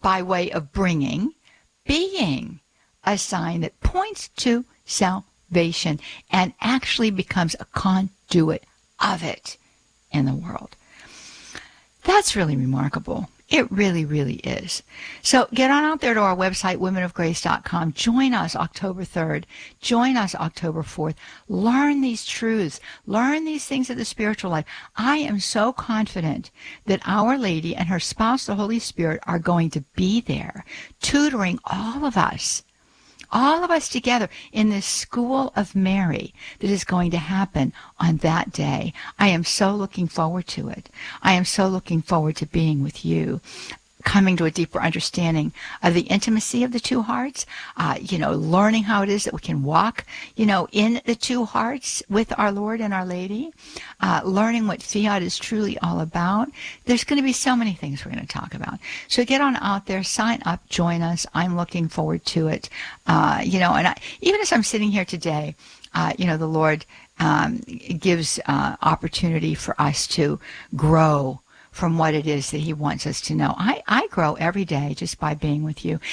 by way of bringing, being a sign that points to salvation and actually becomes a conduit of it in the world. That's really remarkable. It really, really is. So get on out there to our website, womenofgrace.com. Join us October 3rd. Join us October 4th. Learn these truths. Learn these things of the spiritual life. I am so confident that Our Lady and her spouse, the Holy Spirit, are going to be there, tutoring all of us together in this School of Mary that is going to happen on that day. I am so looking forward to it. I am so looking forward to being with you, coming to a deeper understanding of the intimacy of the two hearts, learning how it is that we can walk, in the two hearts with our Lord and Our Lady, learning what fiat is truly all about. There's going to be so many things we're going to talk about. So get on out there, sign up, join us. I'm looking forward to it. Even as I'm sitting here today, the Lord gives opportunity for us to grow from what it is that he wants us to know. I grow every day just by being with you.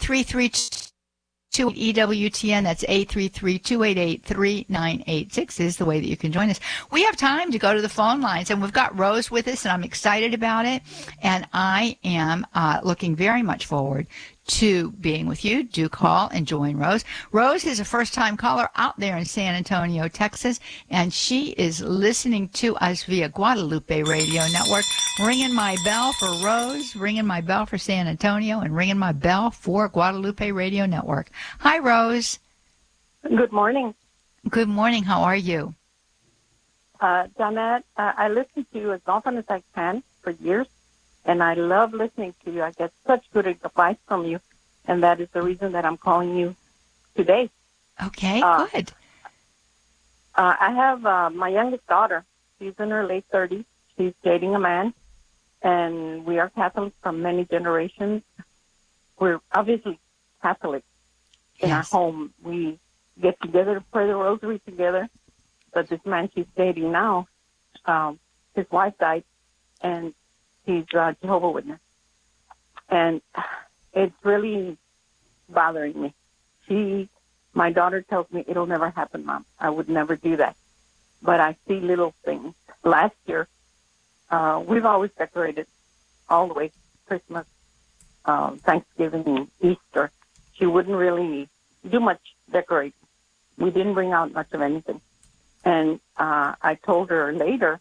833-288-EWTN, that's 833-288-3986 is the way that you can join us. We have time to go to the phone lines, and we've got Rose with us, and I'm excited about it, and I am looking very much forward to being with you. Do call and join Rose. Rose is a first-time caller out there in San Antonio, Texas, and she is listening to us via Guadalupe Radio Network. Ringing my bell for Rose, ringing my bell for San Antonio, and ringing my bell for Guadalupe Radio Network. Hi, Rose. Good morning. Good morning. How are you? Donette, I listen to you as often as I can for years. And I love listening to you. I get such good advice from you. And that is the reason that I'm calling you today. Okay, good. I have my youngest daughter. She's in her late 30s. She's dating a man. And we are Catholics from many generations. We're obviously Catholic in our home. We get together to pray the rosary together. But this man she's dating now, his wife died. And he's a Jehovah's Witness. And it's really bothering me. My daughter tells me, it'll never happen, Mom. I would never do that. But I see little things. Last year, we've always decorated all the way, Christmas, Thanksgiving, Easter. She wouldn't really do much decorating. We didn't bring out much of anything. And I told her later,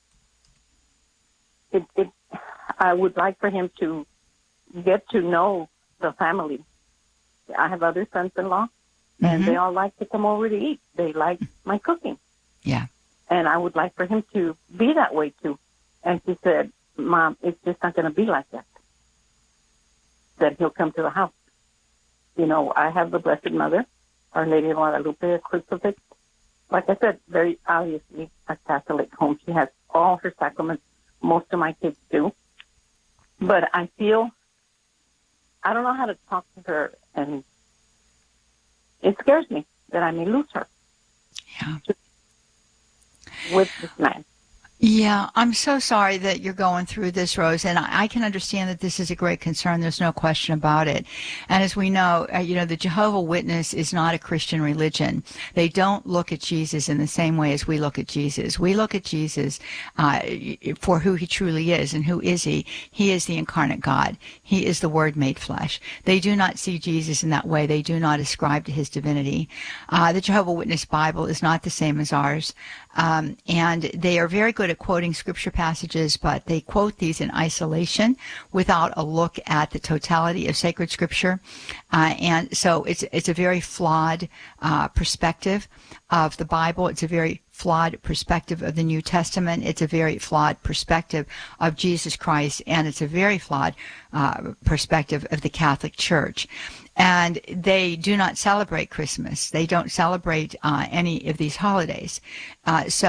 I would like for him to get to know the family. I have other sons-in-law, and they all like to come over to eat. They like my cooking. Yeah. And I would like for him to be that way, too. And she said, Mom, it's just not going to be like that, that he'll come to the house. I have the Blessed Mother, Our Lady of Guadalupe, a crucifix. Like I said, very obviously a Catholic home. She has all her sacraments. Most of my kids do. But I don't know how to talk to her, and it scares me that I may lose her. Yeah. With this man. Yeah, I'm so sorry that you're going through this, Rose, and I can understand that this is a great concern. There's no question about it. And as we know, the Jehovah's Witness is not a Christian religion. They don't look at Jesus in the same way as we look at Jesus. We look at Jesus for who he truly is. And who is he? He is the incarnate God. He is the Word made flesh. They do not see Jesus in that way. They do not ascribe to his divinity. The Jehovah's Witness Bible is not the same as ours. And they are very good at quoting scripture passages, but they quote these in isolation without a look at the totality of sacred scripture. And so it's a very flawed perspective of the Bible. It's a very flawed perspective of the New Testament. It's a very flawed perspective of Jesus Christ, and it's a very flawed perspective of the Catholic Church. And they do not celebrate Christmas. They don't celebrate any of these holidays.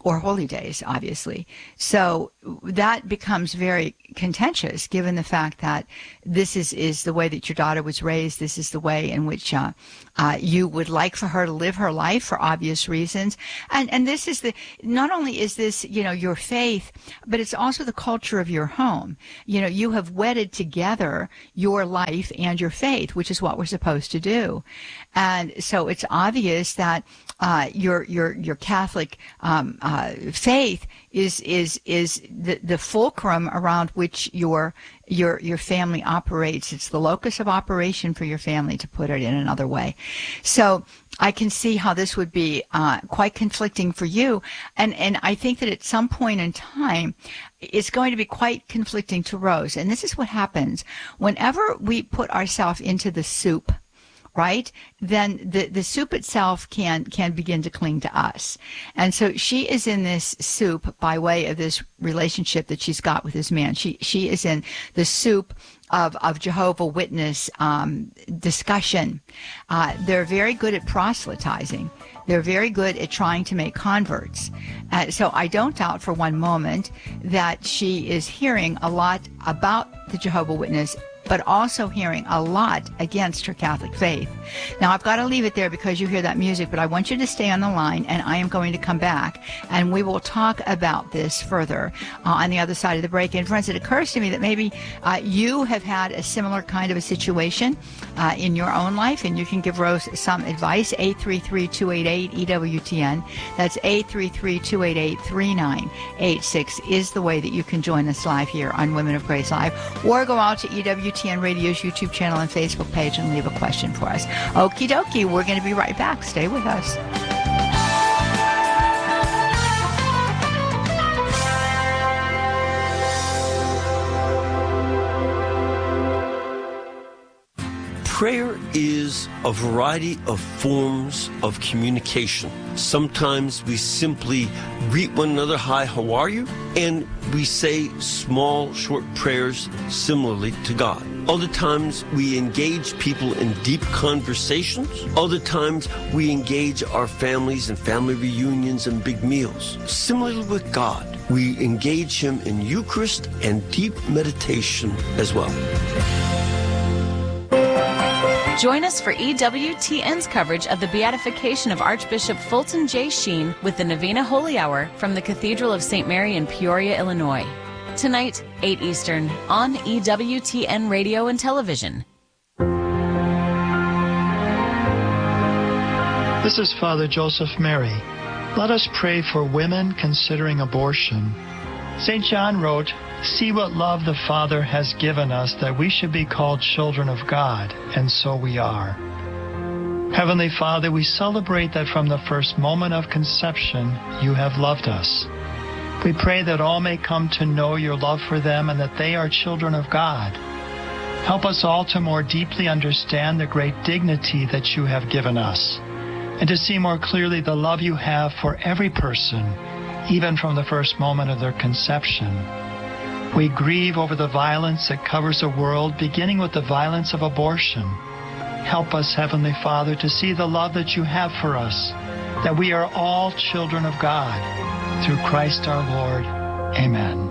or holy days, obviously. So that becomes very contentious, given the fact that this is the way that your daughter was raised. This is the way in which you would like for her to live her life for obvious reasons. And this is not only is this, your faith, but it's also the culture of your home. You have wedded together your life and your faith, which is what we're supposed to do. And so it's obvious that your Catholic faith is the fulcrum around which your family operates. It's the locus of operation for your family, to put it in another way. So I can see how this would be quite conflicting for you, and I think that at some point in time it's going to be quite conflicting to Rose. And this is what happens whenever we put ourselves into the soup, right? Then the soup itself can begin to cling to us. And so she is in this soup by way of this relationship that she's got with this man. She is in the soup of Jehovah Witness discussion. They're very good at proselytizing. They're very good at trying to make converts. So I don't doubt for one moment that she is hearing a lot about the Jehovah Witness, but also hearing a lot against her Catholic faith. Now, I've got to leave it there because you hear that music, but I want you to stay on the line, and I am going to come back, and we will talk about this further on the other side of the break. And friends, it occurs to me that maybe you have had a similar kind of a situation in your own life, and you can give Rose some advice. 833-288-EWTN. That's 833-288-3986 is the way that you can join us live here on Women of Grace Live, or go out to EWTN Radio's YouTube channel and Facebook page and leave a question for us. Okie dokie, we're going to be right back. Stay with us. Prayer is a variety of forms of communication. Sometimes we simply greet one another, hi, how are you? And we say small, short prayers similarly to God. Other times we engage people in deep conversations. Other times we engage our families in family reunions and big meals. Similarly with God, we engage Him in Eucharist and deep meditation as well. Join us for EWTN's coverage of the beatification of Archbishop Fulton J. Sheen with the Novena Holy Hour from the Cathedral of St. Mary in Peoria, Illinois. Tonight, 8 Eastern, on EWTN Radio and Television. This is Father Joseph Mary. Let us pray for women considering abortion. St. John wrote, "See what love the Father has given us, that we should be called children of God, and so we are." Heavenly Father, we celebrate that from the first moment of conception, you have loved us. We pray that all may come to know your love for them and that they are children of God. Help us all to more deeply understand the great dignity that you have given us, and to see more clearly the love you have for every person, even from the first moment of their conception. We grieve over the violence that covers the world, beginning with the violence of abortion. Help us, Heavenly Father, to see the love that you have for us, that we are all children of God. Through Christ our Lord. Amen.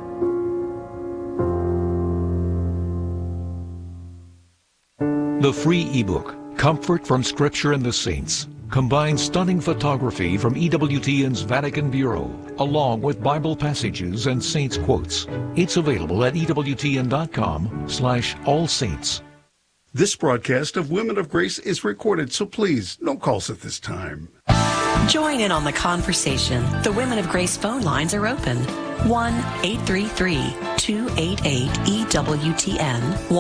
The free ebook, Comfort from Scripture and the Saints, combines stunning photography from EWTN's Vatican Bureau, along with Bible passages and saints' quotes. It's available at EWTN.com/allsaints. This broadcast of Women of Grace is recorded, so please don't call us at this time. Join in on the conversation. The Women of Grace phone lines are open. 1-833-288-EWTN.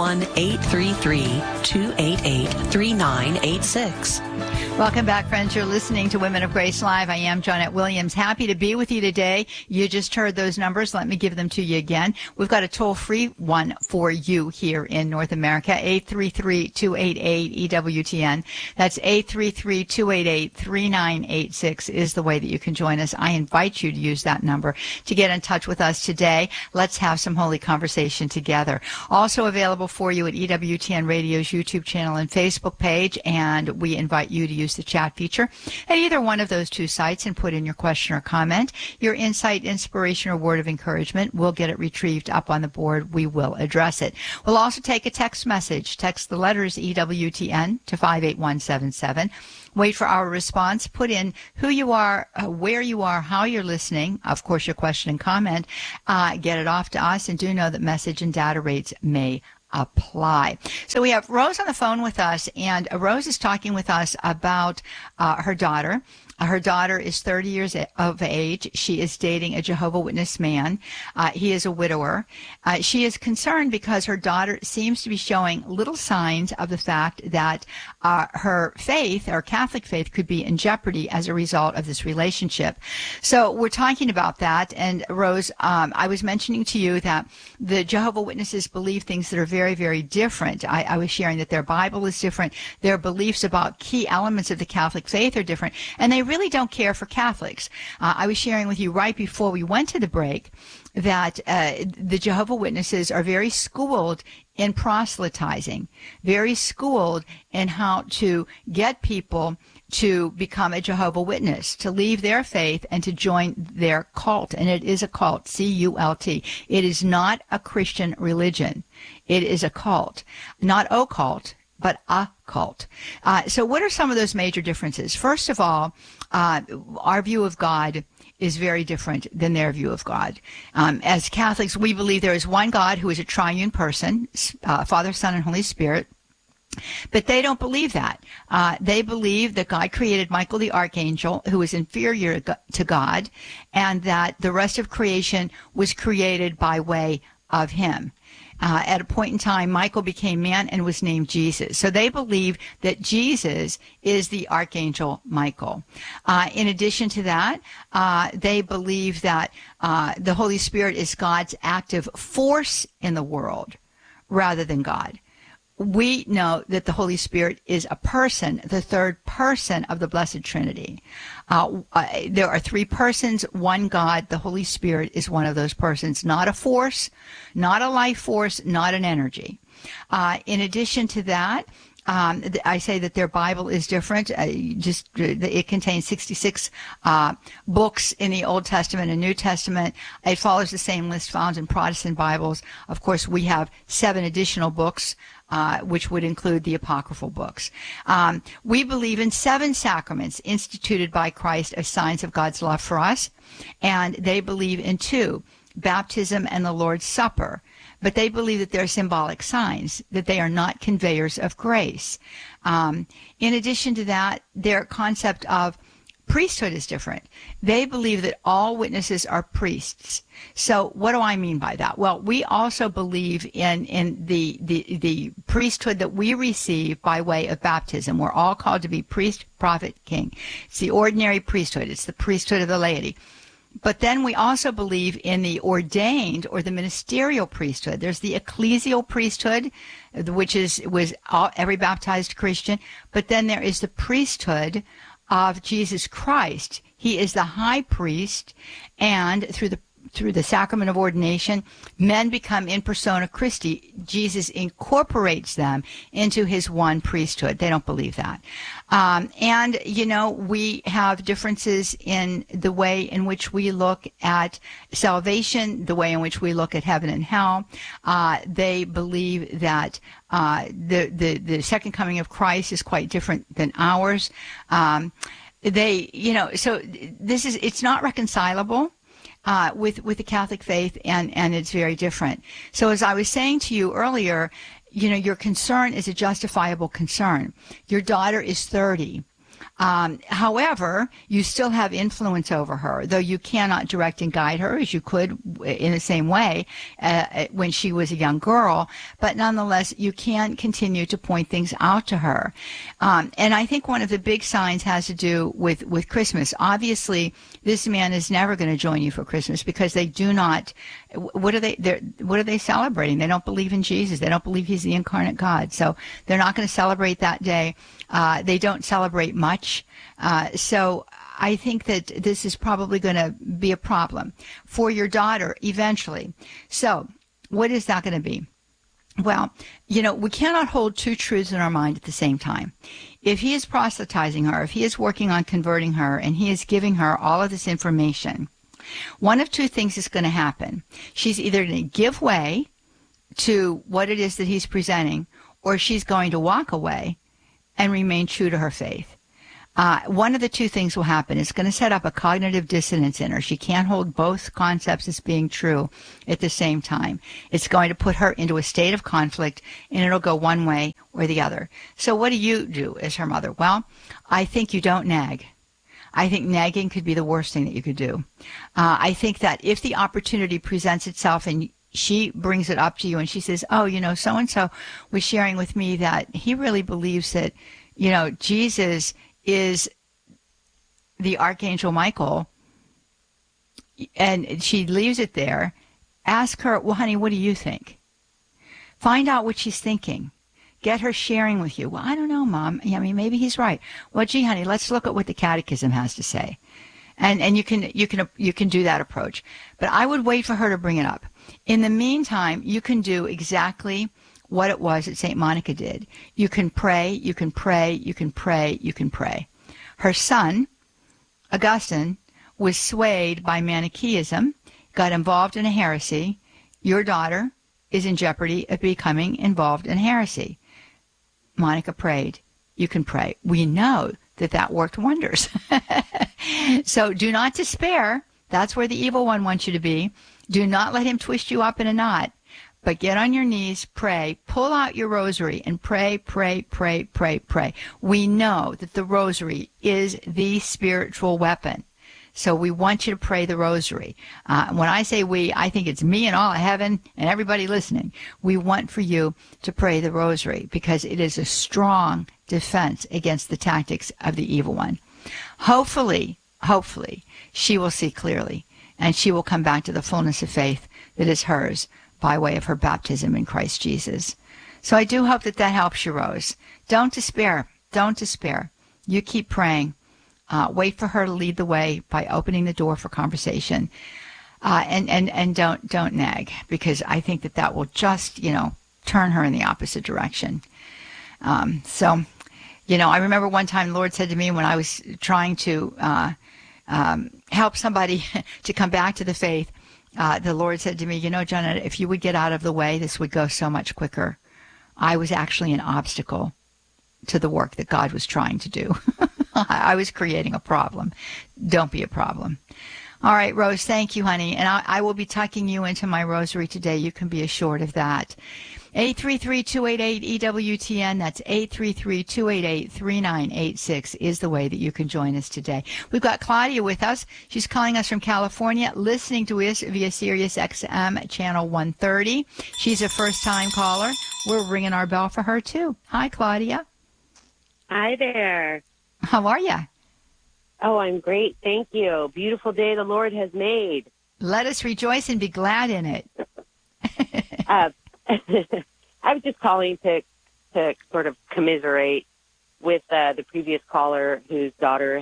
1-833-288-3986. Welcome back, friends. You're listening to Women of Grace Live. I am Johnette Williams. Happy to be with you today. You just heard those numbers. Let me give them to you again. We've got a toll-free one for you here in North America, 833-288-EWTN. That's 833-288-3986 is the way that you can join us. I invite you to use that number to get in touch with us today. Let's have some holy conversation together. Also available for you at EWTN Radio's YouTube channel and Facebook page, and we invite you to use use the chat feature at either one of those two sites and put in your question or comment. Your insight, inspiration, or word of encouragement, we'll get it retrieved up on the board. We will address it. We'll also take a text message. Text the letters EWTN to 58177. Wait for our response. Put in who you are, where you are, how you're listening, of course, your question and comment. Get it off to us, and do know that message and data rates may apply. So we have Rose on the phone with us, and Rose is talking with us about her daughter. Her daughter is 30 years of age. She is dating a Jehovah's Witness man. He is a widower. She is concerned because her daughter seems to be showing little signs of the fact that her faith, or Catholic faith, could be in jeopardy as a result of this relationship. So we're talking about that. And Rose, I was mentioning to you that the Jehovah's Witnesses believe things that are very, very different. I was sharing that their Bible is different. Their beliefs about key elements of the Catholic faith are different. And they really don't care for Catholics. I was sharing with you right before we went to the break that the Jehovah's Witnesses are very schooled in proselytizing, very schooled in how to get people to become a Jehovah's Witness, to leave their faith and to join their cult. And it is a cult, C-U-L-T. It is not a Christian religion. It is a cult, not occult, but a cult. So what are some of those major differences? First of all, our view of God is very different than their view of God. As Catholics, we believe there is one God who is a triune person, Father, Son, and Holy Spirit. But they don't believe that. They believe that God created Michael the Archangel, who is inferior to God, and that the rest of creation was created by way of him. At a point in time, Michael became man and was named Jesus. So they believe that Jesus is the Archangel Michael. In addition to that, they believe that the Holy Spirit is God's active force in the world rather than God. We know that the Holy Spirit is a person, the third person of the Blessed Trinity. There are three persons, one God. The Holy Spirit is one of those persons, not a force, not a life force, not an energy. In addition to that, I say that their Bible is different. It contains 66 books in the Old Testament and New Testament. It follows the same list found in Protestant Bibles. Of course, we have 7 additional books, which would include the apocryphal books. We believe in 7 sacraments instituted by Christ as signs of God's love for us, and they believe in 2, baptism and the Lord's Supper. But they believe that they're symbolic signs, that they are not conveyors of grace. In addition to that, their concept of priesthood is different. They believe that all witnesses are priests. So what do I mean by that? Well, we also believe in the priesthood that we receive by way of baptism. We're all called to be priest, prophet, king. It's the ordinary priesthood. It's the priesthood of the laity. But then we also believe in the ordained or the ministerial priesthood. There's the ecclesial priesthood, which was every baptized Christian. But then there is the priesthood of Jesus Christ. He is the high priest, and through the sacrament of ordination, men become in persona Christi. Jesus incorporates them into his one priesthood. They don't believe that. And, we have differences in the way in which we look at salvation, the way in which we look at heaven and hell. They believe that the second coming of Christ is quite different than ours. So it's not reconcilable with the Catholic faith, and it's very different. So as I was saying to you earlier, your concern is a justifiable concern. Your daughter is 30. However, you still have influence over her, though you cannot direct and guide her as you could in the same way when she was a young girl. But nonetheless, you can continue to point things out to her. And I think one of the big signs has to do with Christmas. Obviously, this man is never going to join you for Christmas because they do not. What are they celebrating? They don't believe in Jesus. They don't believe he's the incarnate God. So they're not going to celebrate that day. They don't celebrate much. So I think that this is probably going to be a problem for your daughter eventually. So what is that going to be? Well, we cannot hold two truths in our mind at the same time. If he is proselytizing her, if he is working on converting her, and he is giving her all of this information, one of two things is going to happen. She's either going to give way to what it is that he's presenting, or she's going to walk away and remain true to her faith. One of the two things will happen. It's going to set up a cognitive dissonance in her. She can't hold both concepts as being true at the same time. It's going to put her into a state of conflict, and it'll go one way or the other. So what do you do as her mother? Well, I think you don't nag. I think nagging could be the worst thing that you could do. I think that if the opportunity presents itself and she brings it up to you and she says, oh, so-and-so was sharing with me that he really believes that, Jesus is the Archangel Michael, and she leaves it there, ask her, well, honey, what do you think? Find out what she's thinking. Get her sharing with you. Well, I don't know, Mom. Maybe he's right. Well, gee, honey, let's look at what the Catechism has to say. And you can do that approach. But I would wait for her to bring it up. In the meantime, you can do exactly what it was that St. Monica did. You can pray, you can pray, you can pray, you can pray. Her son, Augustine, was swayed by Manichaeism, got involved in a heresy. Your daughter is in jeopardy of becoming involved in heresy. Monica prayed. You can pray. We know that worked wonders. So do not despair. That's where the evil one wants you to be. Do not let him twist you up in a knot. But get on your knees, pray, pull out your rosary, and pray, pray, pray, pray, pray. We know that the rosary is the spiritual weapon. So we want you to pray the rosary. When I say we, I think it's me and all of heaven and everybody listening. We want for you to pray the rosary because it is a strong defense against the tactics of the evil one. Hopefully, she will see clearly, and she will come back to the fullness of faith that is hers by way of her baptism in Christ Jesus. So I do hope that helps you, Rose. Don't despair. Don't despair. You keep praying. Wait for her to lead the way by opening the door for conversation. And don't nag, because I think that will just, turn her in the opposite direction. I remember one time the Lord said to me when I was trying to help somebody to come back to the faith, the Lord said to me, Janet, if you would get out of the way, this would go so much quicker. I was actually an obstacle to the work that God was trying to do. I was creating a problem. Don't be a problem. All right, Rose, thank you, honey. And I will be tucking you into my rosary today. You can be assured of that. 833-288-EWTN. That's 833-288-3986 is the way that you can join us today. We've got Claudia with us. She's calling us from California, listening to us via Sirius XM channel 130. She's a first-time caller. We're ringing our bell for her, too. Hi, Claudia. Hi there. How are you? Oh, I'm great. Thank you. Beautiful day the Lord has made. Let us rejoice and be glad in it. I was just calling to sort of commiserate with the previous caller whose daughter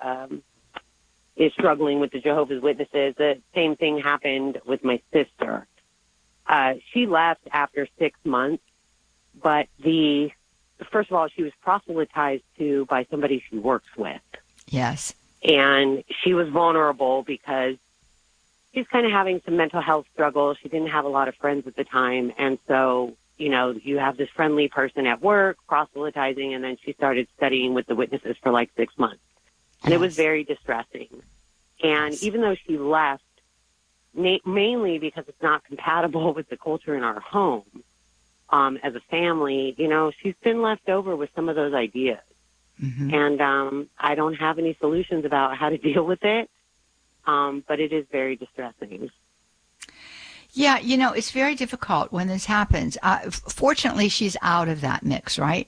is struggling with the Jehovah's Witnesses. The same thing happened with my sister. She left after 6 months, but first of all, she was proselytized to by somebody she works with. Yes. And she was vulnerable because she's kind of having some mental health struggles. She didn't have a lot of friends at the time. And so, you have this friendly person at work proselytizing, and then she started studying with the witnesses for like 6 months. And It was very distressing. And even though she left, mainly because it's not compatible with the culture in our home, as a family, she's been left over with some of those ideas. Mm-hmm. And I don't have any solutions about how to deal with it, but it is very distressing. Yeah, it's very difficult when this happens. Fortunately, she's out of that mix, right?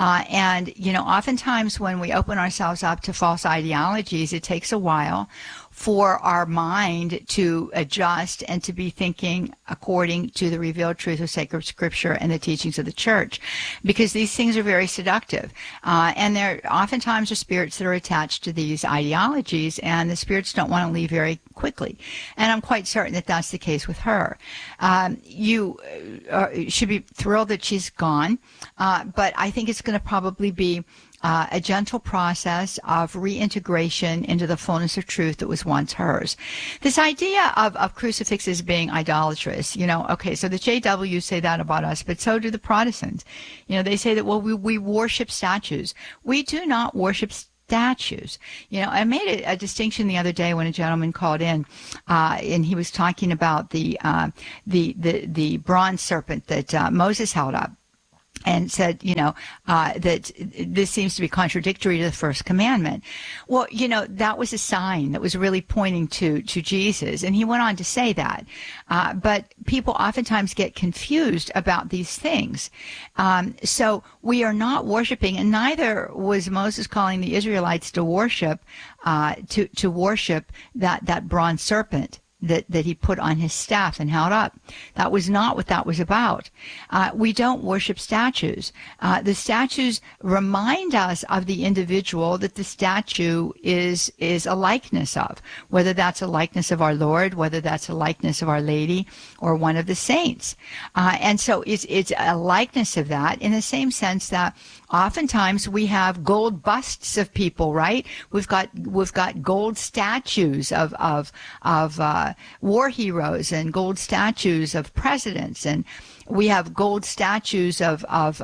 And oftentimes when we open ourselves up to false ideologies, it takes a while for our mind to adjust and to be thinking according to the revealed truth of sacred scripture and the teachings of the church, because these things are very seductive. And there oftentimes are spirits that are attached to these ideologies, and the spirits don't want to leave very quickly. And I'm quite certain that that's the case with her. You should be thrilled that she's gone, but I think it's going to probably be a gentle process of reintegration into the fullness of truth that was once hers. This idea of crucifixes being idolatrous, okay, so the JWs say that about us, but so do the Protestants. They say that, well, we worship statues. We do not worship statues. I made a distinction the other day when a gentleman called in, and he was talking about the bronze serpent that Moses held up, and said, that this seems to be contradictory to the first commandment. Well, that was a sign that was really pointing to Jesus. And he went on to say that. But people oftentimes get confused about these things. So we are not worshiping, and neither was Moses calling the Israelites to worship, to worship that bronze serpent that he put on his staff and held up. That was not what that was about. We don't worship statues. The statues remind us of the individual that the statue is a likeness of, whether that's a likeness of our Lord, whether that's a likeness of Our Lady, or one of the saints. And so it's a likeness of that, in the same sense that oftentimes we have gold busts of people, right? We've got gold statues of war heroes, and gold statues of presidents, and we have gold statues of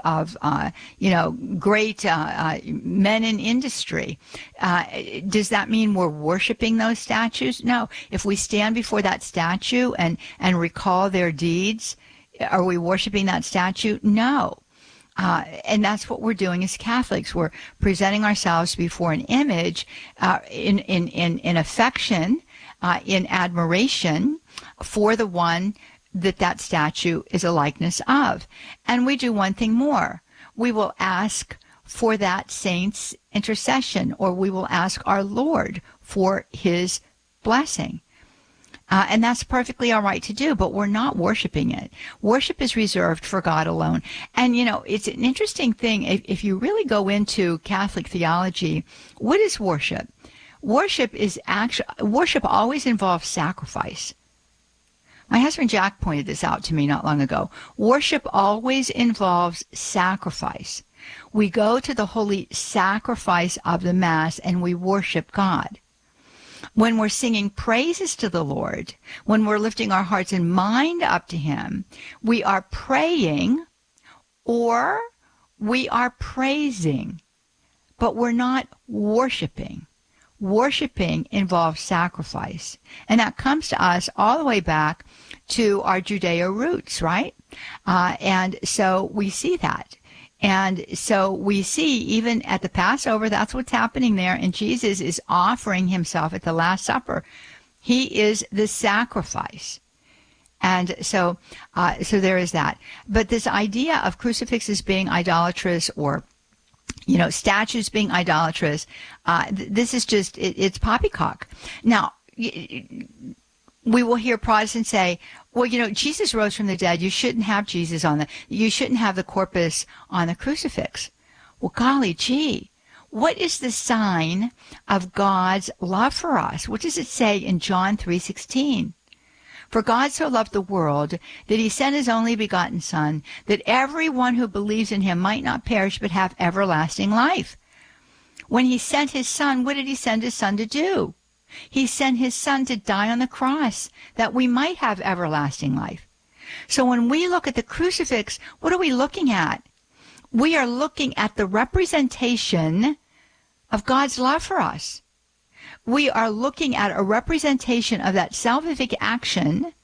great men in industry. Does that mean we're worshiping those statues? No. If we stand before that statue and recall their deeds, are we worshiping that statue? No. And that's what we're doing as Catholics. We're presenting ourselves before an image in affection, in admiration for the one that statue is a likeness of. And we do one thing more. We will ask for that saint's intercession, or we will ask our Lord for his blessing. And that's perfectly all right to do, but we're not worshiping it. Worship is reserved for God alone. And, it's an interesting thing. If you really go into Catholic theology, what is worship? Worship always involves sacrifice. My husband Jack pointed this out to me not long ago. Worship always involves sacrifice. We go to the holy sacrifice of the Mass and we worship God. When we're singing praises to the Lord, when we're lifting our hearts and mind up to him, we are praying or we are praising, but we're not worshiping. Worshiping involves sacrifice. And that comes to us all the way back to our Judeo roots, right? And so we see that. And so we see even at the Passover, that's what's happening there. And Jesus is offering himself at the Last Supper. He is the sacrifice. And so there is that. But this idea of crucifixes being idolatrous, or statues being idolatrous, this is just, it's poppycock. Now, we will hear Protestants say, well, Jesus rose from the dead. You shouldn't have Jesus you shouldn't have the corpus on the crucifix. Well, golly gee, what is the sign of God's love for us? What does it say in John 3:16? For God so loved the world that he sent his only begotten Son, that everyone who believes in him might not perish but have everlasting life. When he sent his Son, what did he send his Son to do? He sent his Son to die on the cross that we might have everlasting life. So when we look at the crucifix, what are we looking at? We are looking at the representation of God's love for us. We are looking at a representation of that salvific action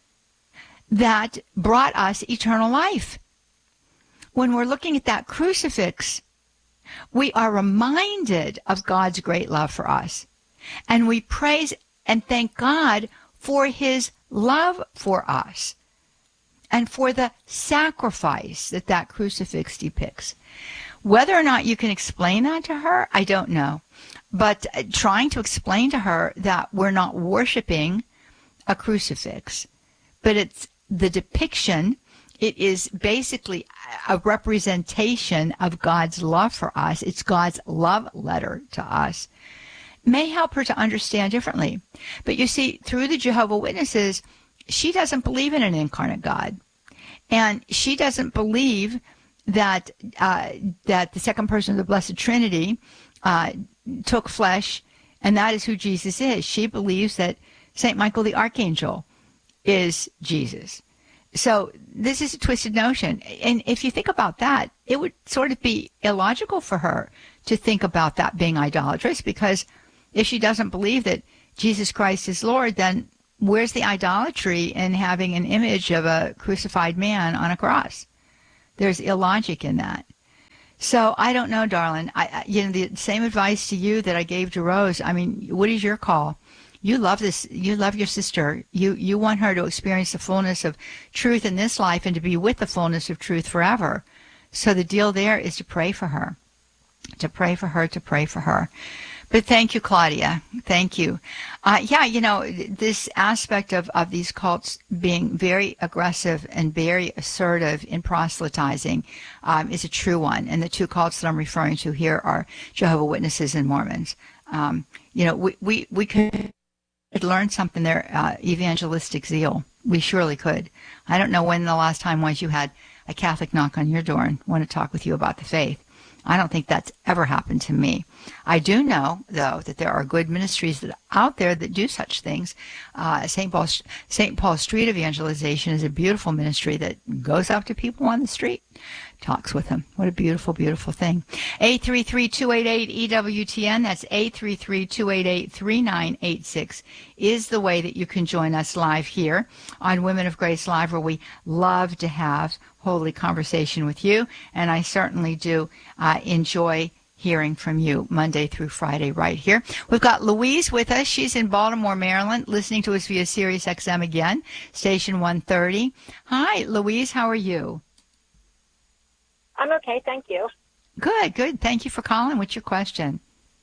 that brought us eternal life. When we're looking at that crucifix, we are reminded of God's great love for us. And we praise and thank God for his love for us and for the sacrifice that crucifix depicts. Whether or not you can explain that to her, I don't know. But trying to explain to her that we're not worshiping a crucifix, but it's the depiction, it is basically a representation of God's love for us. It's God's love letter to us. May help her to understand differently. But you see, through the Jehovah's Witnesses, she doesn't believe in an incarnate God. And she doesn't believe that that the second person of the Blessed Trinity took flesh, and that is who Jesus is. She believes that St. Michael the Archangel is Jesus. So this is a twisted notion. And if you think about that, it would sort of be illogical for her to think about that being idolatrous, because if she doesn't believe that Jesus Christ is Lord, then where's the idolatry in having an image of a crucified man on a cross? There's illogic in that. So I don't know, darling. The same advice to you that I gave to Rose. I mean, what is your call? You love this. You love your sister. You want her to experience the fullness of truth in this life and to be with the fullness of truth forever. So the deal there is to pray for her, to pray for her, to pray for her. But thank you, Claudia. Thank you. This aspect of these cults being very aggressive and very assertive in proselytizing is a true one. And the two cults that I'm referring to here are Jehovah's Witnesses and Mormons. We could learn something there, evangelistic zeal. We surely could. I don't know when the last time was you had a Catholic knock on your door and want to talk with you about the faith. I don't think that's ever happened to me. I do know, though, that there are good ministries that are out there that do such things. St. Paul Street Evangelization is a beautiful ministry that goes up to people on the street, talks with them. What a beautiful, beautiful thing. 833-288-EWTN, that's 833-288-3986, is the way that you can join us live here on Women of Grace Live, where we love to have holy conversation with you, and I certainly do enjoy hearing from you Monday through Friday right here. We've got Louise with us. She's in Baltimore, Maryland, listening to us via Sirius XM again, station 130. Hi, Louise. How are you? I'm okay, thank you. Good, good. Thank you for calling. What's your question?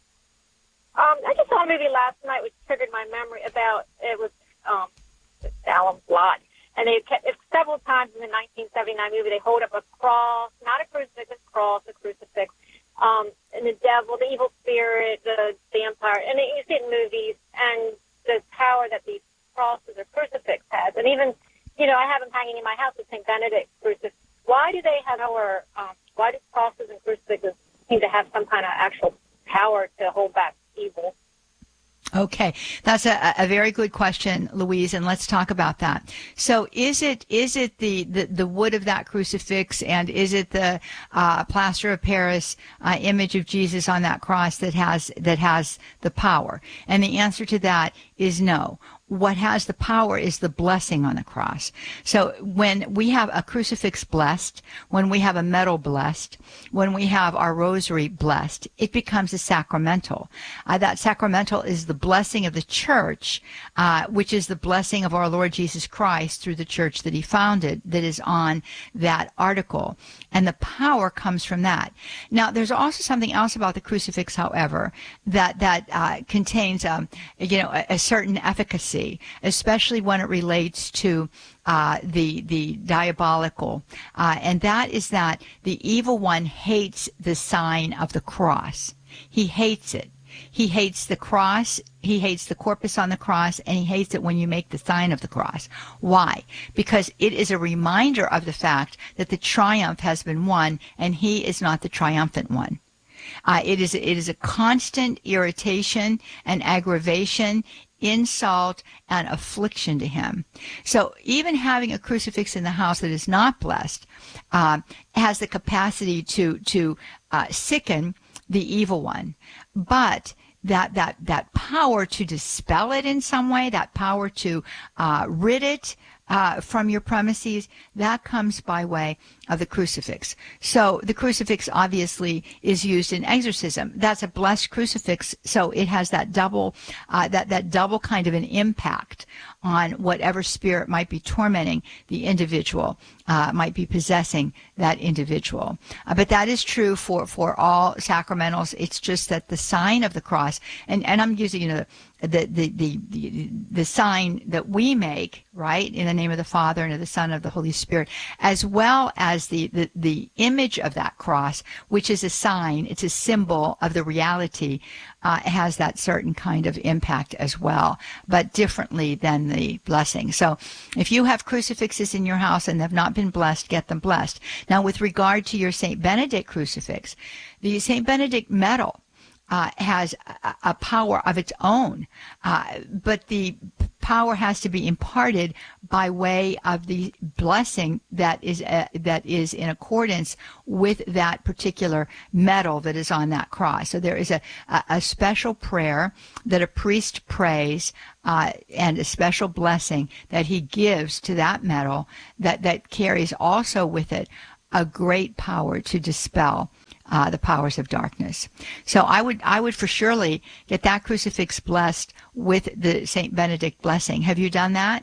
I just saw a movie last night which triggered my memory about, it was Salem's Lot. And they kept, several times in the 1979 movie, they hold up a cross, not a crucifix, a cross, a crucifix, and the devil, the evil spirit, the vampire, and you see it in movies, and the power that these crosses or crucifix has. And even, I have them hanging in my house with St. Benedict crucifix. Why do they have why do crosses and crucifixes seem to have some kind of actual power to hold back evil? Okay, that's a very good question, Louise, and let's talk about that. So is it the wood of that crucifix, and is it the plaster of Paris image of Jesus on that cross that has the power? And the answer to that is no. What has the power is the blessing on the cross. So when we have a crucifix blessed, when we have a medal blessed, when we have our rosary blessed, it becomes a sacramental. That sacramental is the blessing of the church, which is the blessing of our Lord Jesus Christ through the church that he founded, that is on that article. And the power comes from that. Now, there's also something else about the crucifix, however, that contains, a certain efficacy, especially when it relates to the diabolical, and that is that the evil one hates the sign of the cross. He hates it. He hates the cross, he hates the corpus on the cross, and he hates it when you make the sign of the cross. Why? Because it is a reminder of the fact that the triumph has been won, and he is not the triumphant one. It is a constant irritation and aggravation, insult, and affliction to him. So even having a crucifix in the house that is not blessed has the capacity to sicken the evil one. But that power to dispel it in some way, that power to rid it from your premises, that comes by way of the crucifix. So the crucifix obviously is used in exorcism. That's a blessed crucifix, so it has that double that double kind of an impact on whatever spirit might be tormenting the individual, might be possessing that individual. But that is true for all sacramentals. It's just that the sign of the cross, and I'm using the sign that we make, right, in the name of the Father and of the Son and of the Holy Spirit, as well as the image of that cross, which is a sign, it's a symbol of the reality, has that certain kind of impact as well, but differently than the blessing. So if you have crucifixes in your house and have not been blessed, get them blessed. Now, with regard to your St. Benedict crucifix, the St. Benedict medal has a power of its own, but the power has to be imparted by way of the blessing that is in accordance with that particular medal that is on that cross. So there is a special prayer that a priest prays, and a special blessing that he gives to that medal that carries also with it a great power to dispel the powers of darkness. So I would for surely get that crucifix blessed with the St. Benedict blessing. Have you done that?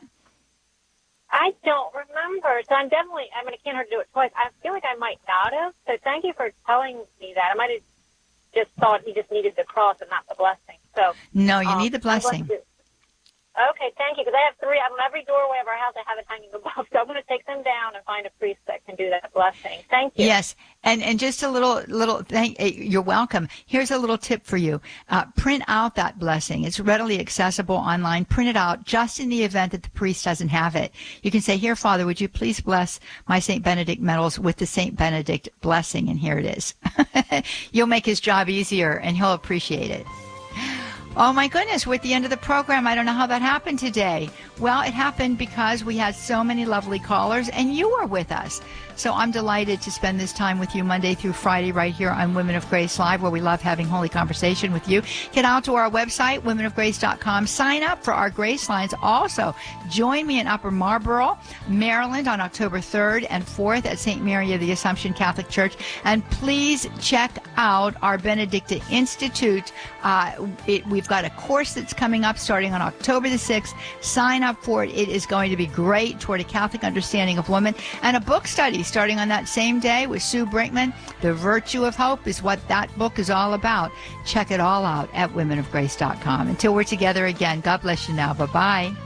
I don't remember. So I can't hurt to do it twice. I feel like I might not have. So thank you for telling me that. I might have just thought he just needed the cross and not the blessing. So no, you need the blessing. Okay, thank you. Because I have 3 on every doorway of our house. I have it hanging above. So I'm going to take them down and find a priest that can do that blessing. Thank you. Yes, and just a little thank. You're welcome. Here's a little tip for you. Print out that blessing. It's readily accessible online. Print it out just in the event that the priest doesn't have it. You can say, "Here, Father, would you please bless my St. Benedict medals with the St. Benedict blessing?" And here it is. You'll make his job easier, and he'll appreciate it. Oh my goodness, we're at the end of the program. I don't know how that happened today. Well, it happened because we had so many lovely callers and you were with us. So I'm delighted to spend this time with you Monday through Friday right here on Women of Grace Live, where we love having holy conversation with you. Get out to our website, womenofgrace.com. Sign up for our Grace Lines. Also, join me in Upper Marlboro, Maryland on October 3rd and 4th at St. Mary of the Assumption Catholic Church. And please check out our Benedicta Institute. We've got a course that's coming up starting on October the 6th. Sign up for it. It is going to be great toward a Catholic understanding of women. And a book study starting on that same day with Sue Brinkman. The Virtue of Hope is what that book is all about. Check it all out at womenofgrace.com. Until we're together again, God bless you now. Bye-bye.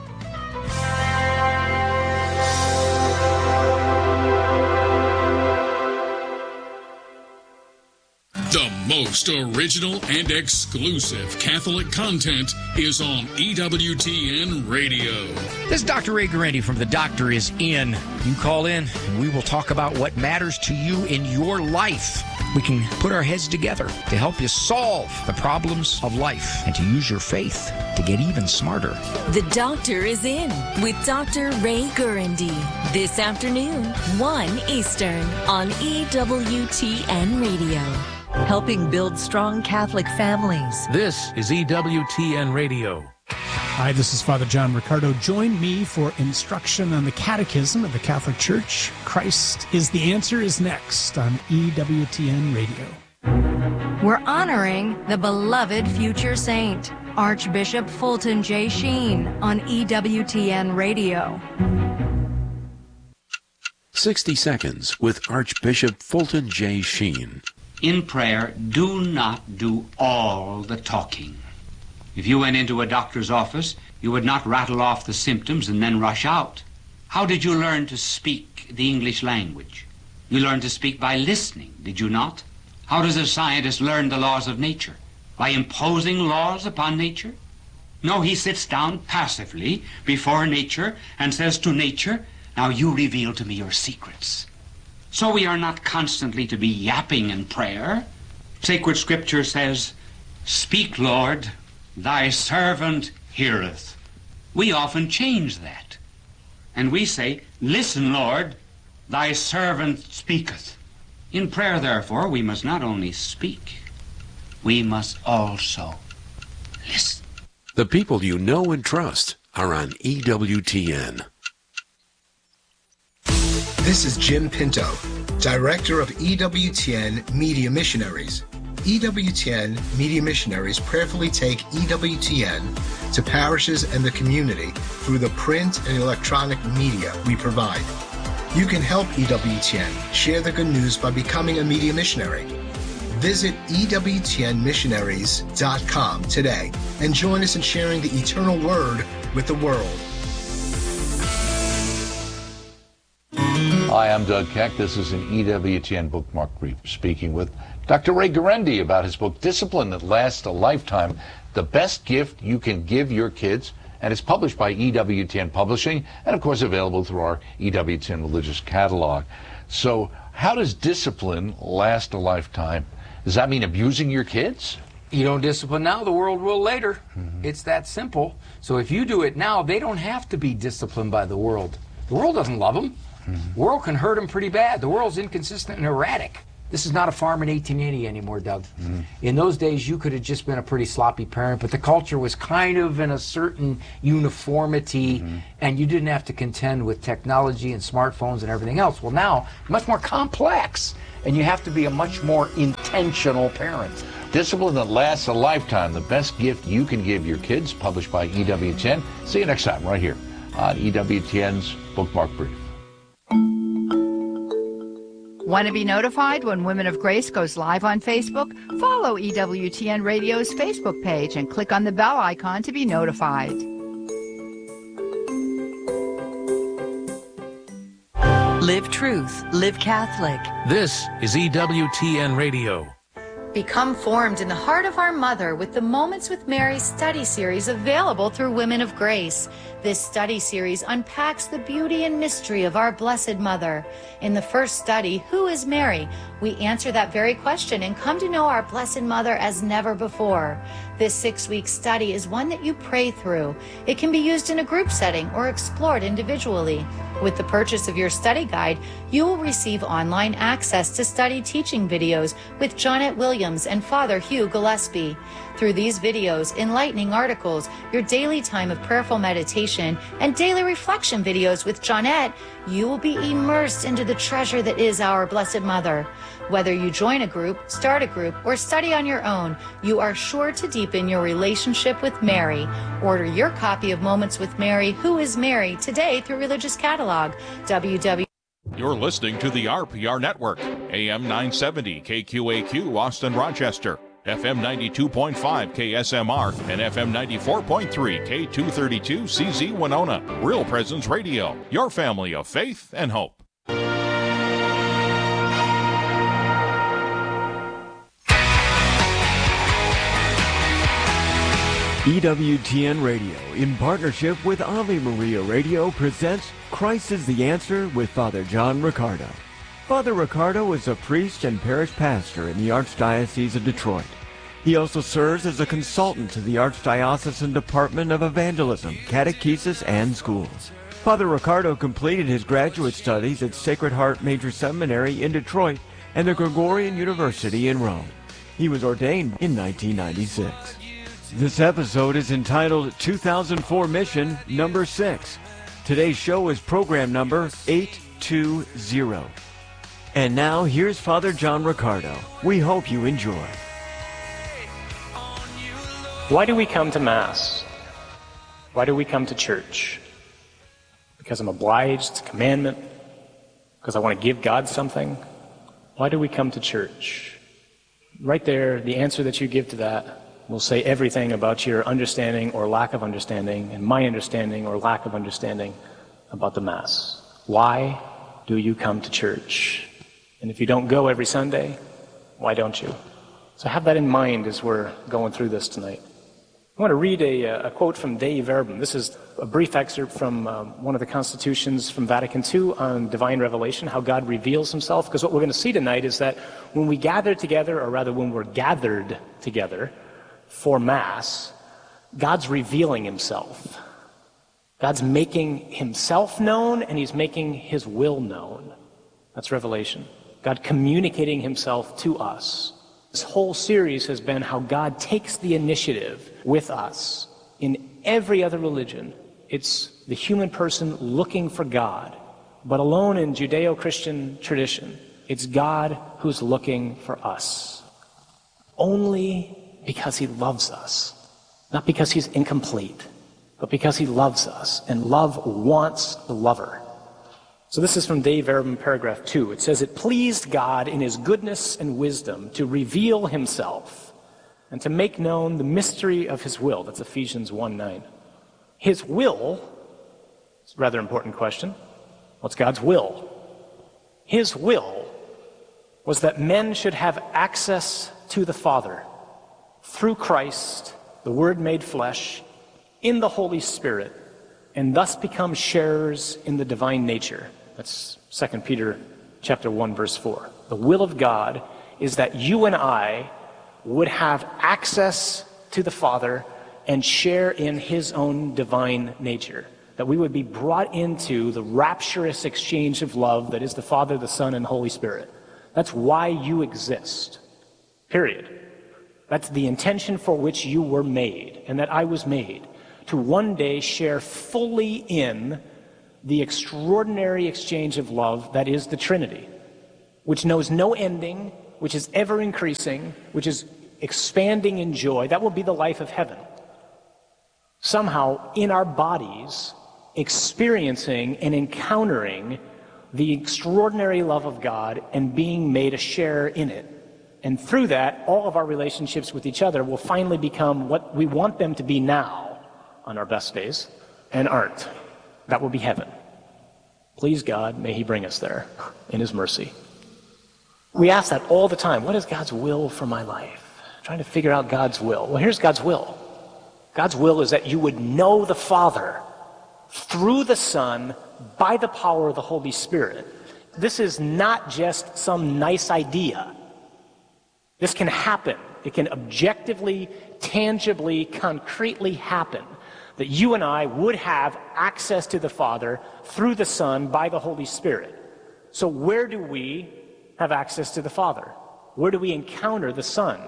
The most original and exclusive Catholic content is on EWTN Radio. This is Dr. Ray Guarendi from The Doctor Is In. You call in and we will talk about what matters to you in your life. We can put our heads together to help you solve the problems of life and to use your faith to get even smarter. The Doctor Is In with Dr. Ray Guarendi. This afternoon, 1 Eastern on EWTN Radio. Helping build strong Catholic families. This is EWTN Radio. Hi, this is Father John Riccardo. Join me for instruction on the Catechism of the Catholic Church. Christ is the Answer is next on EWTN Radio. We're honoring the beloved future saint, Archbishop Fulton J. Sheen, on EWTN Radio. 60 Seconds with Archbishop Fulton J. Sheen. In prayer, do not do all the talking. If you went into a doctor's office, you would not rattle off the symptoms and then rush out. How did you learn to speak the English language? You learned to speak by listening, did you not? How does a scientist learn the laws of nature? By imposing laws upon nature? No, he sits down passively before nature and says to nature, "Now you reveal to me your secrets." So we are not constantly to be yapping in prayer. Sacred Scripture says, "Speak, Lord, thy servant heareth." We often change that. And we say, "Listen, Lord, thy servant speaketh." In prayer, therefore, we must not only speak, we must also listen. The people you know and trust are on EWTN. This is Jim Pinto, Director of EWTN Media Missionaries. EWTN Media Missionaries prayerfully take EWTN to parishes and the community through the print and electronic media we provide. You can help EWTN share the good news by becoming a media missionary. Visit EWTNmissionaries.com today and join us in sharing the eternal word with the world. Hi, I'm Doug Keck. This is an EWTN Bookmark Brief, speaking with Dr. Ray Guarendi about his book, Discipline That Lasts a Lifetime, The Best Gift You Can Give Your Kids. And it's published by EWTN Publishing and, of course, available through our EWTN Religious Catalog. So how does discipline last a lifetime? Does that mean abusing your kids? You don't discipline now, the world will later. It's that simple. So if you do it now, they don't have to be disciplined by the world. The world doesn't love them. The world can hurt them pretty bad. The world's inconsistent and erratic. This is not a farm in 1880 anymore, Doug. In those days, you could have just been a pretty sloppy parent, but the culture was kind of in a certain uniformity, and you didn't have to contend with technology and smartphones and everything else. Well, now, much more complex, and you have to be a much more intentional parent. Discipline That Lasts a Lifetime, The Best Gift You Can Give Your Kids, published by EWTN. See you next time right here on EWTN's Bookmark Brief. Want to be notified when Women of Grace goes live on Facebook? Follow EWTN Radio's Facebook page and click on the bell icon to be notified. Live Truth, Live Catholic. This is EWTN Radio. Become formed in the heart of our mother with the Moments with Mary study series available through Women of Grace. This study series unpacks the beauty and mystery of our Blessed Mother. In the first study, Who is Mary? We answer that very question and come to know our Blessed Mother as never before. This 6-week study is one that you pray through. It can be used in a group setting or explored individually. With the purchase of your study guide, you will receive online access to study teaching videos with Jonette Williams and Father Hugh Gillespie. Through these videos, enlightening articles, your daily time of prayerful meditation, and daily reflection videos with Jonette, you will be immersed into the treasure that is our Blessed Mother. Whether you join a group, start a group, or study on your own, you are sure to deepen your relationship with Mary. Order your copy of Moments with Mary, Who is Mary, today through Religious Catalog. You're listening to the RPR Network, AM 970 KQAQ Austin Rochester, FM 92.5 KSMR, and FM 94.3 K232 CZ Winona. Real Presence Radio, your family of faith and hope. EWTN Radio, in partnership with Ave Maria Radio, presents Christ is the Answer with Father John Riccardo. Father Riccardo is a priest and parish pastor in the Archdiocese of Detroit. He also serves as a consultant to the Archdiocesan Department of Evangelism, Catechesis, and Schools. Father Riccardo completed his graduate studies at Sacred Heart Major Seminary in Detroit and the Gregorian University in Rome. He was ordained in 1996. This episode is entitled 2004 Mission Number 6. Today's show is program number 820. And now, here's Father John Riccardo. We hope you enjoy. Why do we come to Mass? Why do we come to church? Because I'm obliged, it's a commandment? Because I want to give God something? Why do we come to church? Right there, the answer that you give to that will say everything about your understanding or lack of understanding, and my understanding or lack of understanding about the Mass. Why do you come to church? And if you don't go every Sunday, why don't you? So have that in mind as we're going through this tonight. I want to read a quote from Dei Verbum. This is a brief excerpt from one of the constitutions from Vatican II on divine revelation, how God reveals himself. Because what we're going to see tonight is that when we gather together, or rather when we're gathered together for Mass, God's revealing himself. God's making himself known, and he's making his will known. That's revelation. God communicating himself to us. This whole series has been how God takes the initiative with us. In every other religion, it's the human person looking for God. But alone in Judeo-Christian tradition, it's God who's looking for us. only because he loves us. Not because he's incomplete, but because he loves us, and love wants the lover. So this is from Dave Verban, paragraph 2. It says, "It pleased God in his goodness and wisdom to reveal himself and to make known the mystery of his will." That's Ephesians 1:9. His will, it's a rather important question. What's God's will? His will was that men should have access to the Father through Christ, the Word made flesh, in the Holy Spirit, and thus become sharers in the divine nature. That's 2 Peter chapter 1, verse 4. The will of God is that you and I would have access to the Father and share in his own divine nature. That we would be brought into the rapturous exchange of love that is the Father, the Son, and Holy Spirit. That's why you exist. Period. That's the intention for which you were made, and that I was made, to one day share fully in the extraordinary exchange of love that is the Trinity, which knows no ending, which is ever increasing, which is expanding in joy. That will be the life of heaven. Somehow, in our bodies, experiencing and encountering the extraordinary love of God and being made a sharer in it. And through that, all of our relationships with each other will finally become what we want them to be now, on our best days, and aren't. That will be heaven. Please God, may he bring us there in his mercy. We ask that all the time. What is God's will for my life? I'm trying to figure out God's will. Well, here's God's will. God's will is that you would know the Father through the Son by the power of the Holy Spirit. This is not just some nice idea. This can happen. It can objectively, tangibly, concretely happen. That you and I would have access to the Father through the Son by the Holy Spirit. So where do we have access to the Father? Where do we encounter the Son?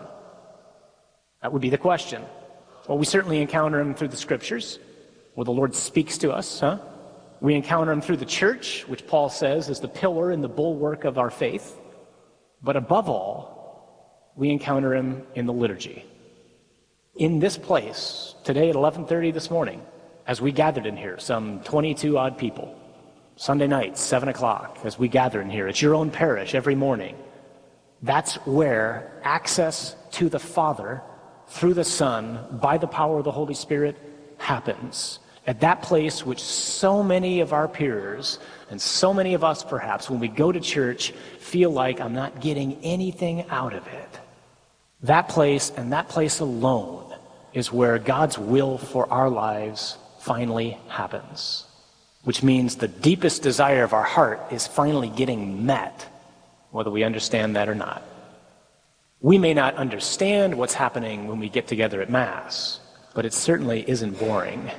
That would be the question. Well, we certainly encounter him through the Scriptures, where the Lord speaks to us. We encounter him through the church, which Paul says is the pillar and the bulwark of our faith. But above all, we encounter him in the liturgy. In this place, today at 11:30 this morning, as we gathered in here, some 22 odd people, Sunday night, 7 o'clock, as we gather in here, it's your own parish every morning. That's where access to the Father through the Son by the power of the Holy Spirit happens. At that place which so many of our peers and so many of us perhaps, when we go to church, feel like I'm not getting anything out of it. That place and that place alone is where God's will for our lives finally happens. Which means the deepest desire of our heart is finally getting met, whether we understand that or not. We may not understand what's happening when we get together at Mass, but it certainly isn't boring.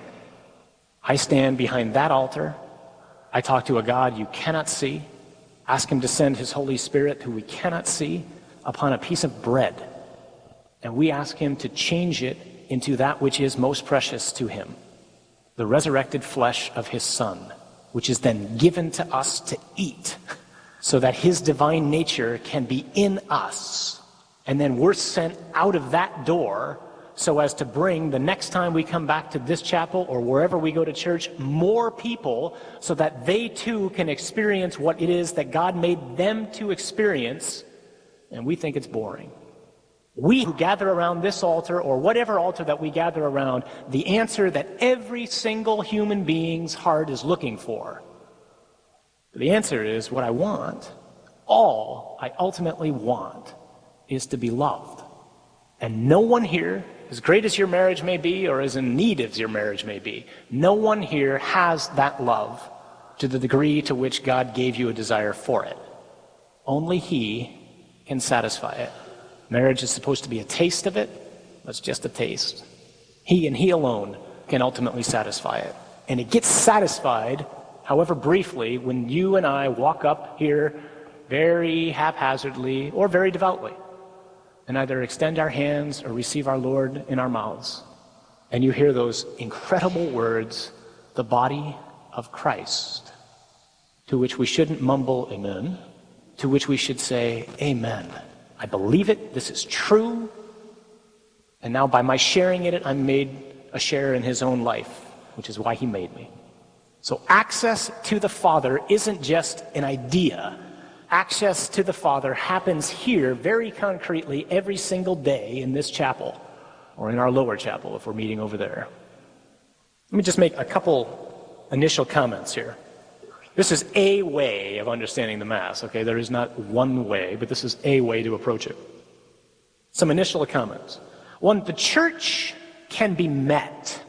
I stand behind that altar. I talk to a God you cannot see, ask him to send his Holy Spirit, who we cannot see, upon a piece of bread. And we ask him to change it into that which is most precious to him, the resurrected flesh of his Son, which is then given to us to eat, so that his divine nature can be in us. And then we're sent out of that door so as to bring, the next time we come back to this chapel or wherever we go to church, more people so that they too can experience what it is that God made them to experience, and we think it's boring. We who gather around this altar, or whatever altar that we gather around, the answer that every single human being's heart is looking for. The answer is what I want. All I ultimately want is to be loved. And no one here, as great as your marriage may be, or as in need as your marriage may be, no one here has that love to the degree to which God gave you a desire for it. Only he can satisfy it. Marriage is supposed to be a taste of it. That's just a taste. He and he alone can ultimately satisfy it. And it gets satisfied, however briefly, when you and I walk up here very haphazardly or very devoutly and either extend our hands or receive our Lord in our mouths. And you hear those incredible words, the body of Christ, to which we shouldn't mumble amen, to which we should say amen. I believe it. This is true. And now by my sharing in it, I'm made a share in his own life, which is why he made me. So access to the Father isn't just an idea. Access to the Father happens here very concretely every single day in this chapel, or in our lower chapel if we're meeting over there. Let me just make a couple initial comments here. This is a way of understanding the Mass, okay? There is not one way, but this is a way to approach it. Some initial comments. One, the church can be met.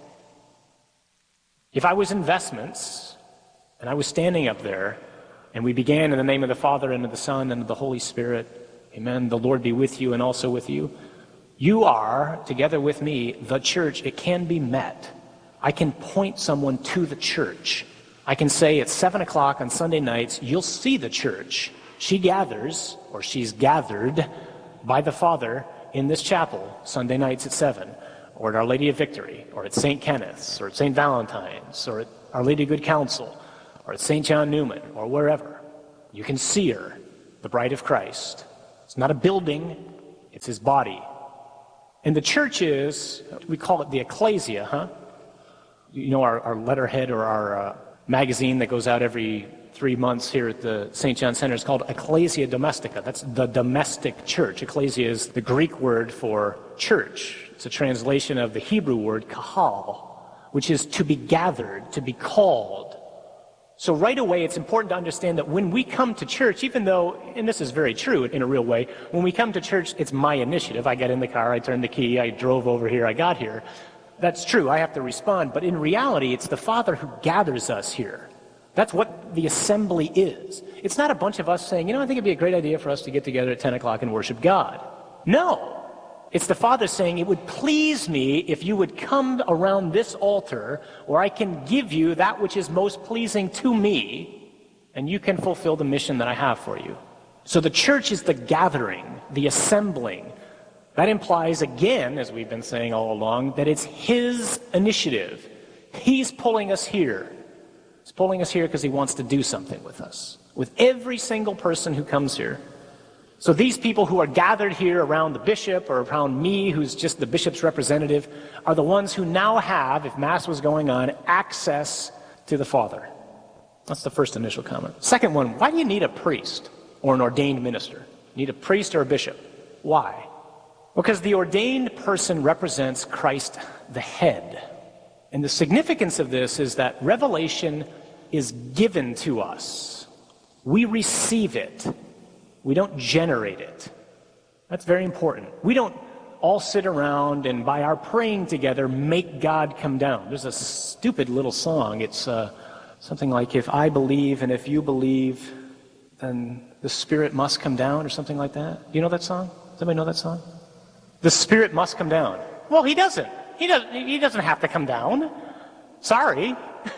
If I was in vestments, and I was standing up there, and we began in the name of the Father, and of the Son, and of the Holy Spirit, amen, the Lord be with you and also with you. You are, together with me, the church. It can be met. I can point someone to the church. I can say at 7 o'clock on Sunday nights, you'll see the church. She gathers, or she's gathered, by the Father in this chapel, Sunday nights at 7, or at Our Lady of Victory, or at St. Kenneth's, or at St. Valentine's, or at Our Lady of Good Counsel, or at St. John Newman, or wherever. You can see her, the bride of Christ. It's not a building, it's his body. And the church is, we call it the ecclesia, huh? You know our letterhead or our magazine that goes out every 3 months here at the St. John Center is called Ecclesia Domestica. That's the domestic church. Ecclesia is the Greek word for church. It's a translation of the Hebrew word kahal, which is to be gathered, to be called. So right away, it's important to understand that when we come to church, even though, and this is very true in a real way, when we come to church, it's my initiative. I get in the car, I turned the key, I drove over here, I got here. That's true, I have to respond, but in reality, it's the Father who gathers us here. That's what the assembly is. It's not a bunch of us saying, you know, I think it'd be a great idea for us to get together at 10 o'clock and worship God. No. It's the Father saying, it would please me if you would come around this altar where I can give you that which is most pleasing to me, and you can fulfill the mission that I have for you. So the church is the gathering, the assembling. That implies, again, as we've been saying all along, that it's his initiative. He's pulling us here. He's pulling us here because he wants to do something with us, with every single person who comes here. So these people who are gathered here around the bishop or around me, who's just the bishop's representative, are the ones who now have, if Mass was going on, access to the Father. That's the first initial comment. Second one, why do you need a priest or an ordained minister? You need a priest or a bishop. Why? Because the ordained person represents Christ, the head. And the significance of this is that revelation is given to us. We receive it. We don't generate it. That's very important. We don't all sit around and by our praying together make God come down. There's a stupid little song. It's something like, if I believe and if you believe, then the Spirit must come down, or something like that. Do you know that song? Does anybody know that song? The Spirit must come down. Well, he doesn't. He doesn't have to come down. Sorry.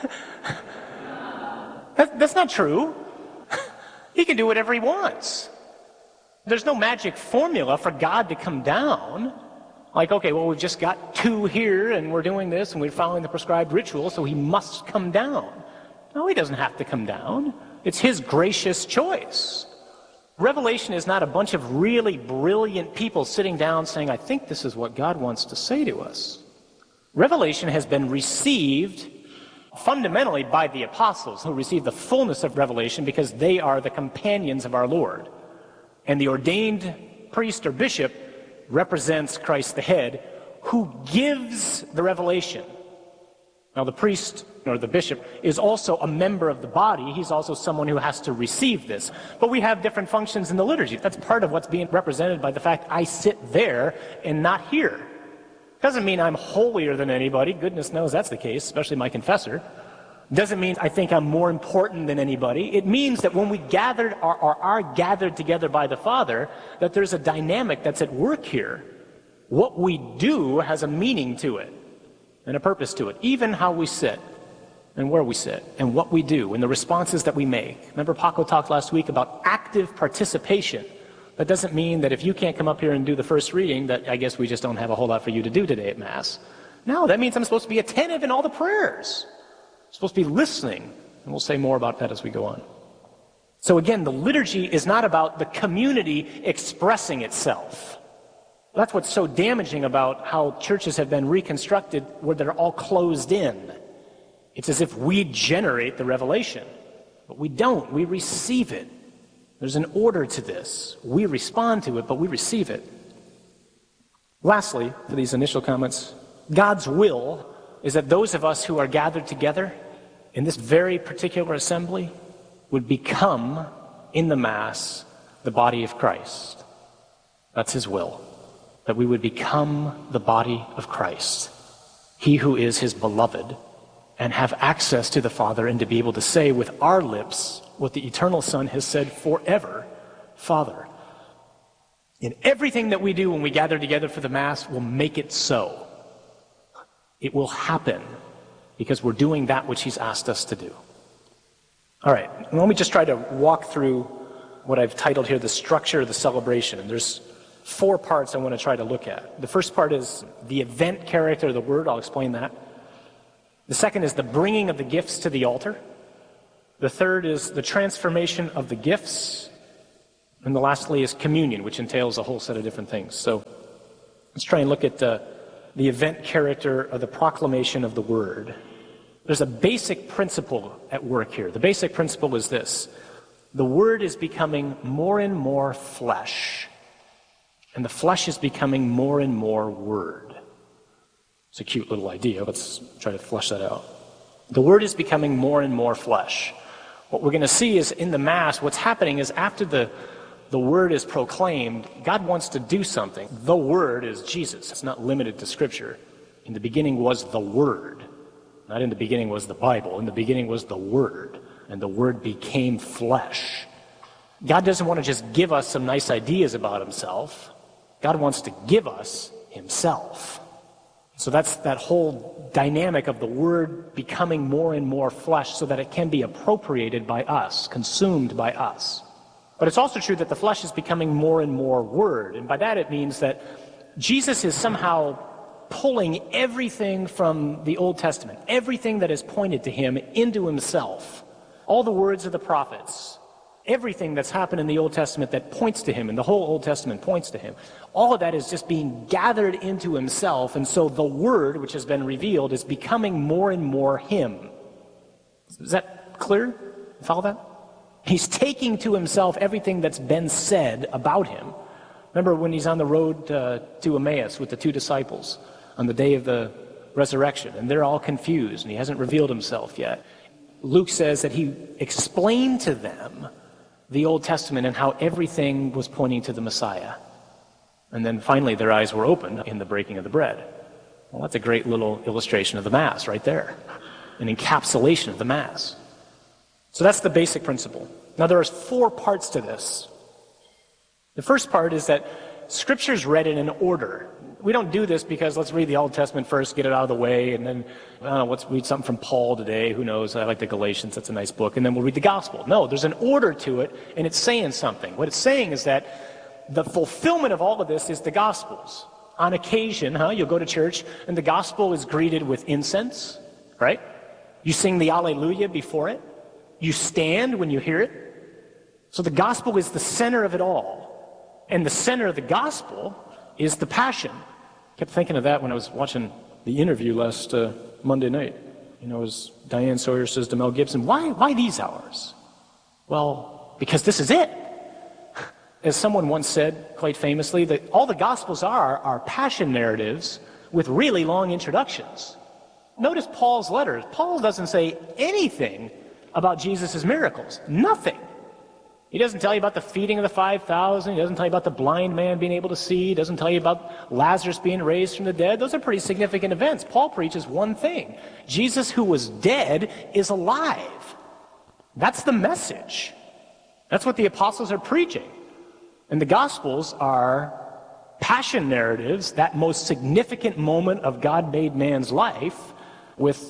That's not true. He can do whatever he wants. There's no magic formula for God to come down. Like, okay, well, we've just got 2 here, and we're doing this, and we're following the prescribed ritual, so he must come down. No, he doesn't have to come down. It's his gracious choice. Revelation is not a bunch of really brilliant people sitting down saying, I think this is what God wants to say to us. Revelation has been received fundamentally by the apostles, who received the fullness of revelation because they are the companions of our Lord. And the ordained priest or bishop represents Christ the head, who gives the revelation. Now the priest or the bishop is also a member of the body. He's also someone who has to receive this. But we have different functions in the liturgy. That's part of what's being represented by the fact I sit there and not here. Doesn't mean I'm holier than anybody. Goodness knows that's the case, especially my confessor. Doesn't mean I think I'm more important than anybody. It means that when we gathered are gathered together by the Father, that there's a dynamic that's at work here. What we do has a meaning to it and a purpose to it. Even how we sit and where we sit and what we do and the responses that we make. Remember Paco talked last week about active participation. That doesn't mean that if you can't come up here and do the first reading, that I guess we just don't have a whole lot for you to do today at Mass. No, that means I'm supposed to be attentive in all the prayers. I'm supposed to be listening. And we'll say more about that as we go on. So again, the liturgy is not about the community expressing itself. That's what's so damaging about how churches have been reconstructed where they're all closed in. It's as if we generate the revelation, but we don't. We receive it. There's an order to this. We respond to it, but we receive it. Lastly, for these initial comments, God's will is that those of us who are gathered together in this very particular assembly would become, in the Mass, the body of Christ. That's his will, that we would become the body of Christ, he who is his beloved, and have access to the Father and to be able to say with our lips what the eternal Son has said forever, Father. In everything that we do when we gather together for the Mass, we'll make it so. It will happen because we're doing that which he's asked us to do. All right, let me just try to walk through what I've titled here the structure of the celebration. And there's 4 parts I want to try to look at. The first part is the event character of the Word. I'll explain that. The second is the bringing of the gifts to the altar. The third is the transformation of the gifts. And the lastly is communion, which entails a whole set of different things. So let's try and look at the event character of the proclamation of the Word. There's a basic principle at work here. The basic principle is this. The Word is becoming more and more flesh, and the flesh is becoming more and more Word. It's a cute little idea. Let's try to flesh that out. The Word is becoming more and more flesh. What we're going to see is in the Mass, what's happening is after the Word is proclaimed, God wants to do something. The Word is Jesus. It's not limited to Scripture. In the beginning was the Word. Not in the beginning was the Bible. In the beginning was the Word. And the Word became flesh. God doesn't want to just give us some nice ideas about himself. God wants to give us himself. So that's that whole dynamic of the Word becoming more and more flesh so that it can be appropriated by us, consumed by us. But it's also true that the flesh is becoming more and more Word. And by that it means that Jesus is somehow pulling everything from the Old Testament, everything that is pointed to him, into himself. All the words of the prophets, everything that's happened in the Old Testament that points to him, and the whole Old Testament points to him, all of that is just being gathered into himself, and so the Word, which has been revealed, is becoming more and more him. Is that clear? Follow that? He's taking to himself everything that's been said about him. Remember when he's on the road to Emmaus with the 2 disciples on the day of the resurrection, and they're all confused, and he hasn't revealed himself yet. Luke says that he explained to them the Old Testament and how everything was pointing to the Messiah. And then finally their eyes were opened in the breaking of the bread. Well, that's a great little illustration of the Mass right there. An encapsulation of the Mass. So that's the basic principle. Now there are 4 parts to this. The first part is that Scripture's read in an order. We don't do this because let's read the Old Testament first, get it out of the way, and then, I don't know, let's read something from Paul today. Who knows? I like the Galatians. That's a nice book. And then we'll read the Gospel. No, there's an order to it, and it's saying something. What it's saying is that the fulfillment of all of this is the Gospels. On occasion, you'll go to church, and the Gospel is greeted with incense, right? You sing the Alleluia before it. You stand when you hear it. So the Gospel is the center of it all. And the center of the Gospel is the Passion. I kept thinking of that when I was watching the interview last Monday night. You know, as Diane Sawyer says to Mel Gibson, why these hours? Well, because this is it. As someone once said, quite famously, that all the Gospels are passion narratives with really long introductions. Notice Paul's letters. Paul doesn't say anything about Jesus' miracles. Nothing. He doesn't tell you about the feeding of the 5,000. He doesn't tell you about the blind man being able to see. He doesn't tell you about Lazarus being raised from the dead. Those are pretty significant events. Paul preaches one thing. Jesus, who was dead, is alive. That's the message. That's what the apostles are preaching. And the Gospels are passion narratives, that most significant moment of God-made man's life, with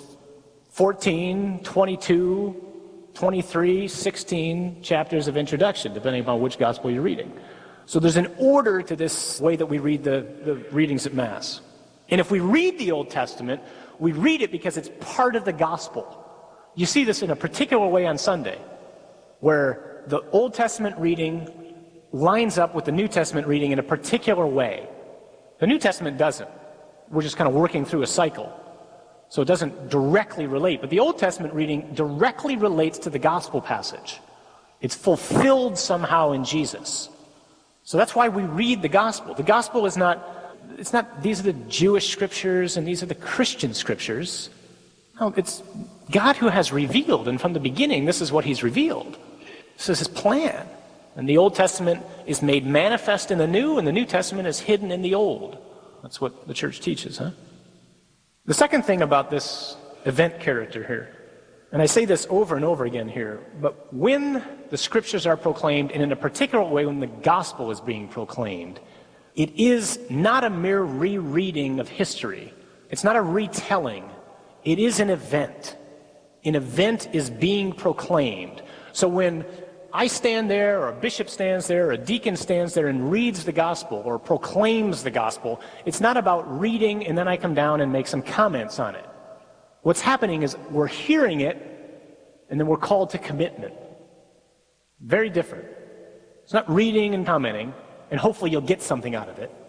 14, 22, 23, 16 chapters of introduction, depending upon which gospel you're reading. So there's an order to this way that we read the readings at Mass. And if we read the Old Testament, we read it because it's part of the gospel. You see this in a particular way on Sunday, where the Old Testament reading lines up with the New Testament reading in a particular way. The New Testament doesn't. We're just kind of working through a cycle. So it doesn't directly relate. But the Old Testament reading directly relates to the gospel passage. It's fulfilled somehow in Jesus. So that's why we read the gospel. The gospel is not, these are the Jewish scriptures and these are the Christian scriptures. No, it's God who has revealed, and from the beginning, this is what he's revealed. This is his plan. And the Old Testament is made manifest in the New, and the New Testament is hidden in the Old. That's what the church teaches, huh? The second thing about this event character here, and I say this over and over again here, but when the scriptures are proclaimed, and in a particular way when the gospel is being proclaimed, it is not a mere rereading of history. It's not a retelling. It is an event. An event is being proclaimed. So when I stand there, or a bishop stands there, or a deacon stands there and reads the gospel or proclaims the gospel, it's not about reading and then I come down and make some comments on it. What's happening is we're hearing it and then we're called to commitment. Very different. It's not reading and commenting, and hopefully you'll get something out of it.